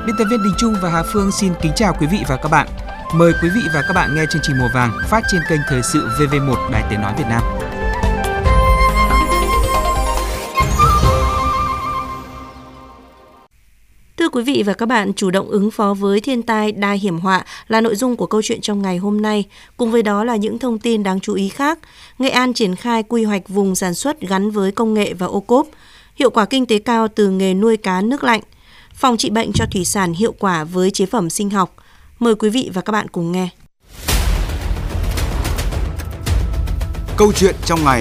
Biên tập viên Đình Trung và Hà Phương xin kính chào quý vị và các bạn. Mời quý vị và các bạn nghe chương trình Mùa Vàng phát trên kênh Thời sự VV1 Đài Tiếng nói Việt Nam. Thưa quý vị và các bạn, chủ động ứng phó với thiên tai đa hiểm họa là nội dung của câu chuyện trong ngày hôm nay. Cùng với đó là những thông tin đáng chú ý khác. Nghệ An triển khai quy hoạch vùng sản xuất gắn với công nghệ và ô cốp. Hiệu quả kinh tế cao từ nghề nuôi cá nước lạnh. Phòng trị bệnh cho thủy sản hiệu quả với chế phẩm sinh học. Mời quý vị và các bạn cùng nghe. Câu chuyện trong ngày.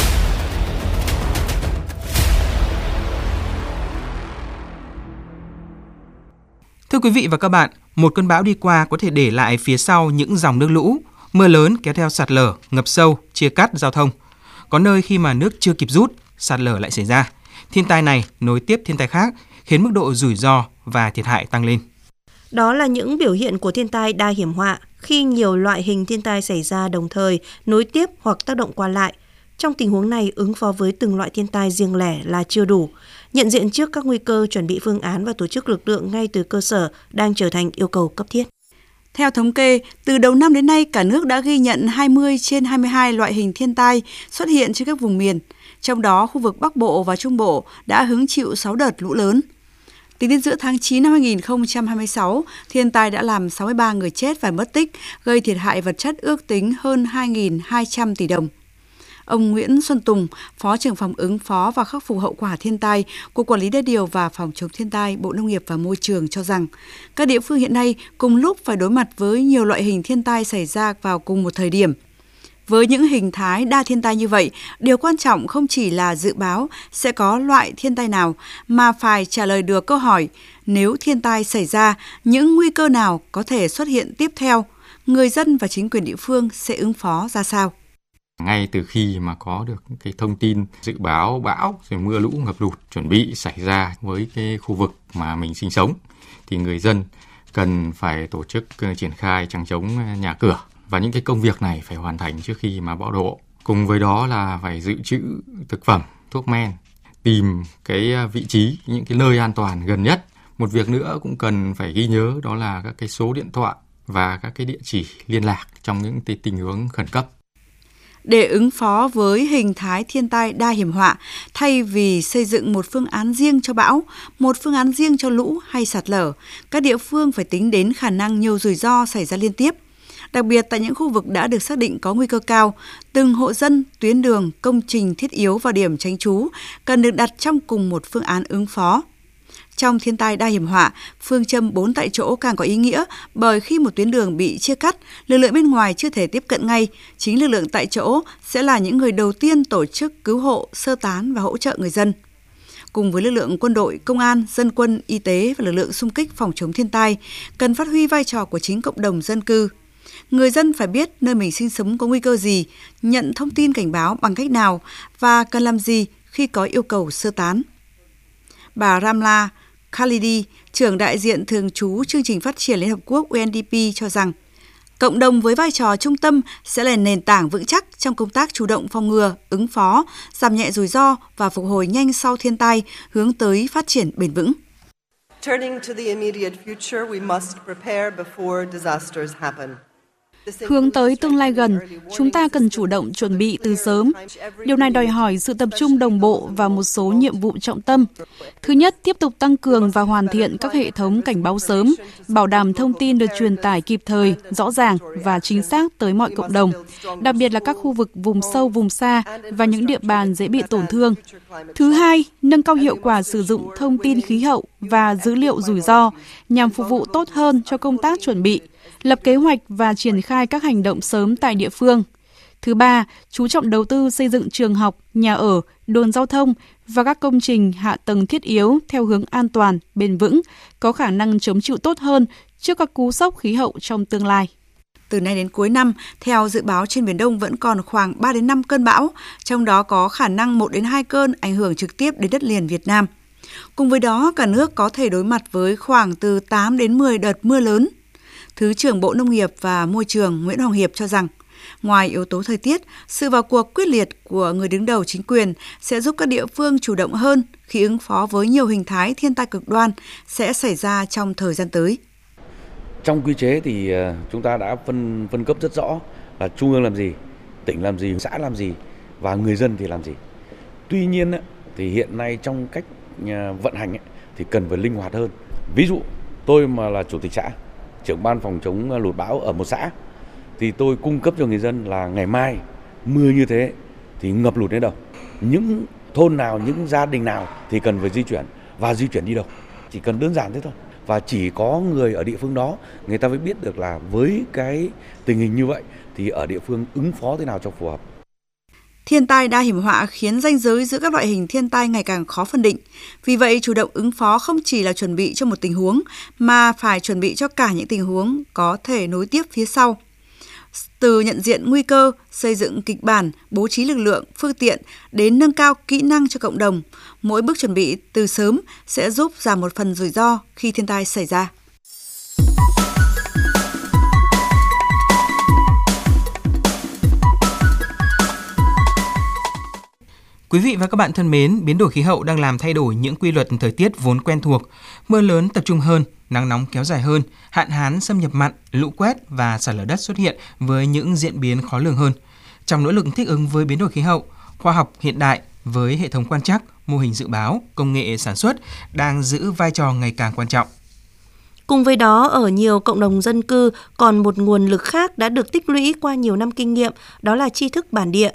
Thưa quý vị và các bạn, một cơn bão đi qua có thể để lại phía sau những dòng nước lũ, mưa lớn kéo theo sạt lở, ngập sâu, chia cắt giao thông. Có nơi khi mà nước chưa kịp rút, sạt lở lại xảy ra. Thiên tai này nối tiếp thiên tai khác, khiến mức độ rủi ro và thiệt hại tăng lên. Đó là những biểu hiện của thiên tai đa hiểm họa khi nhiều loại hình thiên tai xảy ra đồng thời, nối tiếp hoặc tác động qua lại. Trong tình huống này, ứng phó với từng loại thiên tai riêng lẻ là chưa đủ. Nhận diện trước các nguy cơ, chuẩn bị phương án và tổ chức lực lượng ngay từ cơ sở đang trở thành yêu cầu cấp thiết. Theo thống kê, từ đầu năm đến nay, cả nước đã ghi nhận 20 trên 22 loại hình thiên tai xuất hiện trên các vùng miền. Trong đó, khu vực Bắc Bộ và Trung Bộ đã hứng chịu 6 đợt lũ lớn. Tính đến giữa tháng 9 năm 2026, thiên tai đã làm 63 người chết và mất tích, gây thiệt hại vật chất ước tính hơn 2.200 tỷ đồng. Ông Nguyễn Xuân Tùng, Phó trưởng phòng ứng phó và khắc phục hậu quả thiên tai, Cục Quản lý Đê điều và Phòng chống thiên tai, Bộ Nông nghiệp và Môi trường cho rằng, các địa phương hiện nay cùng lúc phải đối mặt với nhiều loại hình thiên tai xảy ra vào cùng một thời điểm. Với những hình thái đa thiên tai như vậy, điều quan trọng không chỉ là dự báo sẽ có loại thiên tai nào, mà phải trả lời được câu hỏi nếu thiên tai xảy ra, những nguy cơ nào có thể xuất hiện tiếp theo, người dân và chính quyền địa phương sẽ ứng phó ra sao. Ngay từ khi mà có được cái thông tin dự báo bão, rồi mưa lũ ngập lụt chuẩn bị xảy ra với cái khu vực mà mình sinh sống, thì người dân cần phải tổ chức triển khai chằng chống nhà cửa. Và những cái công việc này phải hoàn thành trước khi mà bão đổ. Cùng với đó là phải dự trữ thực phẩm, thuốc men, tìm cái vị trí, những cái nơi an toàn gần nhất. Một việc nữa cũng cần phải ghi nhớ đó là các cái số điện thoại và các cái địa chỉ liên lạc trong những tình huống khẩn cấp. Để ứng phó với hình thái thiên tai đa hiểm họa, thay vì xây dựng một phương án riêng cho bão, một phương án riêng cho lũ hay sạt lở, các địa phương phải tính đến khả năng nhiều rủi ro xảy ra liên tiếp. Đặc biệt tại những khu vực đã được xác định có nguy cơ cao, từng hộ dân, tuyến đường, công trình thiết yếu và điểm tránh trú cần được đặt trong cùng một phương án ứng phó. Trong thiên tai đa hiểm họa, phương châm 4 tại chỗ càng có ý nghĩa bởi khi một tuyến đường bị chia cắt, lực lượng bên ngoài chưa thể tiếp cận ngay, chính lực lượng tại chỗ sẽ là những người đầu tiên tổ chức cứu hộ, sơ tán và hỗ trợ người dân. Cùng với lực lượng quân đội, công an, dân quân, y tế và lực lượng xung kích phòng chống thiên tai, cần phát huy vai trò của chính cộng đồng dân cư. Người dân phải biết nơi mình sinh sống có nguy cơ gì, nhận thông tin cảnh báo bằng cách nào và cần làm gì khi có yêu cầu sơ tán. Bà Ramla Khalidi, trưởng đại diện thường trú chương trình phát triển Liên Hợp Quốc UNDP cho rằng, cộng đồng với vai trò trung tâm sẽ là nền tảng vững chắc trong công tác chủ động phòng ngừa, ứng phó, giảm nhẹ rủi ro và phục hồi nhanh sau thiên tai, hướng tới phát triển bền vững. Hướng tới tương lai gần, chúng ta cần chủ động chuẩn bị từ sớm. Điều này đòi hỏi sự tập trung đồng bộ vào một số nhiệm vụ trọng tâm. Thứ nhất, tiếp tục tăng cường và hoàn thiện các hệ thống cảnh báo sớm, bảo đảm thông tin được truyền tải kịp thời, rõ ràng và chính xác tới mọi cộng đồng, đặc biệt là các khu vực vùng sâu, vùng xa và những địa bàn dễ bị tổn thương. Thứ hai, nâng cao hiệu quả sử dụng thông tin khí hậu và dữ liệu rủi ro nhằm phục vụ tốt hơn cho công tác chuẩn bị, lập kế hoạch và triển khai các hành động sớm tại địa phương. Thứ ba, chú trọng đầu tư xây dựng trường học, nhà ở, đường giao thông và các công trình hạ tầng thiết yếu theo hướng an toàn, bền vững, có khả năng chống chịu tốt hơn trước các cú sốc khí hậu trong tương lai. Từ nay đến cuối năm, theo dự báo trên Biển Đông vẫn còn khoảng 3 đến 5 cơn bão, trong đó có khả năng 1 đến 2 cơn ảnh hưởng trực tiếp đến đất liền Việt Nam. Cùng với đó, cả nước có thể đối mặt với khoảng từ 8 đến 10 đợt mưa lớn. Thứ trưởng Bộ Nông nghiệp và Môi trường Nguyễn Hoàng Hiệp cho rằng, ngoài yếu tố thời tiết, sự vào cuộc quyết liệt của người đứng đầu chính quyền sẽ giúp các địa phương chủ động hơn khi ứng phó với nhiều hình thái thiên tai cực đoan sẽ xảy ra trong thời gian tới. Trong quy chế thì chúng ta đã phân cấp rất rõ là trung ương làm gì, tỉnh làm gì, xã làm gì và người dân thì làm gì. Tuy nhiên thì hiện nay trong cách vận hành thì cần phải linh hoạt hơn. Ví dụ tôi mà là chủ tịch xã, trưởng ban phòng chống lụt bão ở một xã thì tôi cung cấp cho người dân là ngày mai mưa như thế thì ngập lụt đến đâu, những thôn nào, những gia đình nào thì cần phải di chuyển và di chuyển đi đâu. Chỉ cần đơn giản thế thôi. Và chỉ có người ở địa phương đó người ta mới biết được là với cái tình hình như vậy thì ở địa phương ứng phó thế nào cho phù hợp. Thiên tai đa hiểm họa khiến ranh giới giữa các loại hình thiên tai ngày càng khó phân định. Vì vậy, chủ động ứng phó không chỉ là chuẩn bị cho một tình huống, mà phải chuẩn bị cho cả những tình huống có thể nối tiếp phía sau. Từ nhận diện nguy cơ, xây dựng kịch bản, bố trí lực lượng, phương tiện đến nâng cao kỹ năng cho cộng đồng, mỗi bước chuẩn bị từ sớm sẽ giúp giảm một phần rủi ro khi thiên tai xảy ra. Quý vị và các bạn thân mến, biến đổi khí hậu đang làm thay đổi những quy luật thời tiết vốn quen thuộc. Mưa lớn tập trung hơn, nắng nóng kéo dài hơn, hạn hán xâm nhập mặn, lũ quét và sạt lở đất xuất hiện với những diễn biến khó lường hơn. Trong nỗ lực thích ứng với biến đổi khí hậu, khoa học hiện đại với hệ thống quan trắc, mô hình dự báo, công nghệ sản xuất đang giữ vai trò ngày càng quan trọng. Cùng với đó, ở nhiều cộng đồng dân cư còn một nguồn lực khác đã được tích lũy qua nhiều năm kinh nghiệm, đó là tri thức bản địa.